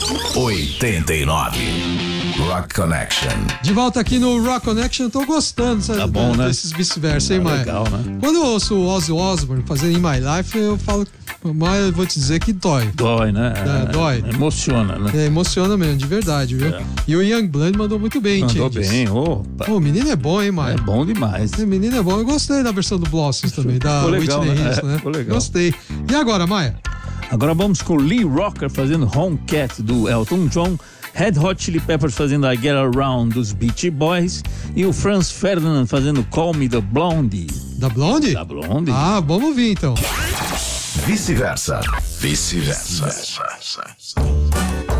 89. Rock Connection. De volta aqui no Rock Connection, tô gostando, sabe? Tá bom, né? Desses vice-versa, hein, Maia? Legal, né? Quando eu ouço o Ozzy Osbourne fazendo In My Life, eu falo, mas eu vou te dizer que dói. Dói, né? Dói. Emociona, né? Emociona mesmo, de verdade, viu? E o Youngblood mandou muito bem, Mandou Changes. bem, opa. Pô, o menino é bom, hein, Maia? É bom demais. O menino é bom. Eu gostei da versão do Blossoms também, da Ficou legal, Whitney né? Houston, né? Ficou legal. Gostei. E agora, Maia? Agora vamos com Lee Rocker fazendo Home Cat do Elton John, Red Hot Chili Peppers fazendo I Get Around dos Beach Boys e o Franz Ferdinand fazendo Call Me the Blondie. Da Blondie? Da Blondie. Ah, vamos ouvir então. Vice-versa. Vice-versa.